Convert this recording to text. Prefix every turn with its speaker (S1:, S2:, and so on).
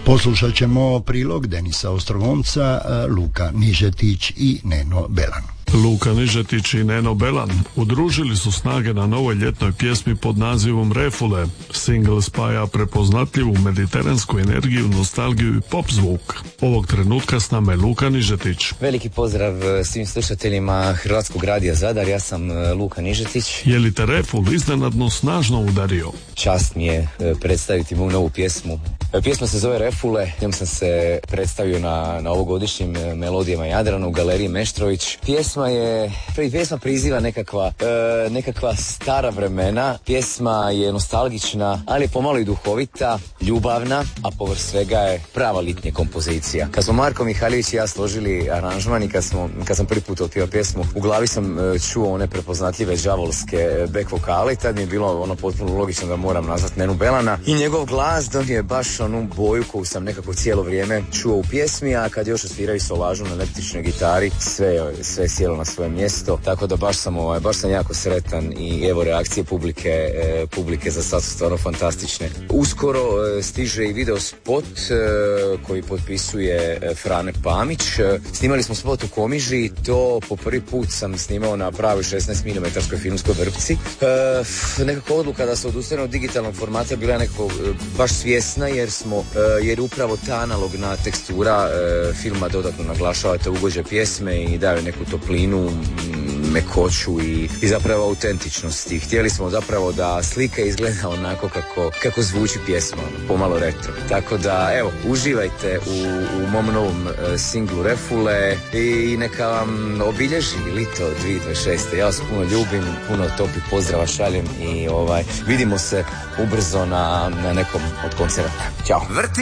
S1: Poslušat ćemo prilog Denisa Ostrogomca, Luka Nižetić i Neno Belan.
S2: Luka Nižetić i Neno Belan udružili su snage na novoj ljetnoj pjesmi pod nazivom Refule. Single spaja prepoznatljivu mediteransku energiju, nostalgiju i pop zvuk. Ovog trenutka s nama je Luka Nižetić.
S3: Veliki pozdrav svim slušateljima Hrvatskog radija Zadar, ja sam Luka Nižetić.
S2: Je li te Reful iznenadno snažno udario?
S3: Čast mi je predstaviti moju novu pjesmu. Pjesma se zove Refule, njom sam se predstavio na ovogodišnjim Melodijama Jadrana u galeriji Meštrović. Pjesma priziva nekakva stara vremena. Pjesma je nostalgična, ali je pomalo i duhovita, ljubavna, a povrh svega je prava litnja kompozicija. Kad smo Marko Mihaljević i ja složili aranžman i kad sam prvi put otpio pjesmu, u glavi sam čuo one prepoznatljive đavolske back vokale i tad mi je bilo potpuno logično da moram nazvati Nenu Belana i njegov glas donio je baš onu boju koju sam nekako cijelo vrijeme čuo u pjesmi, a kad još osviraju solažu na električnoj gitari, sve je sjelo na svoje mjesto, tako da baš sam jako sretan i evo reakcije publike za sad su stvarno fantastične. Uskoro stiže i video spot koji potpisuje Frane Pamić. Snimali smo spot u Komiži, to po prvi put sam snimao na pravoj 16 mm filmskoj vrpci. Nekako odluka da se odustane od digitalnog formata bila je nekako baš svjesna jer upravo ta analogna tekstura filma dodatno naglašava te ugođe pjesme i daje neku toplinu, mekoću i zapravo autentičnosti. Htjeli smo zapravo da slika izgleda onako kako zvuči pjesma, pomalo retro. Tako da, evo, uživajte u mom novom singlu Refule i neka vam obilježi lito 2026. Ja vas puno ljubim, puno topi pozdrava šaljem i vidimo se ubrzo na nekom od koncerata. Ćao!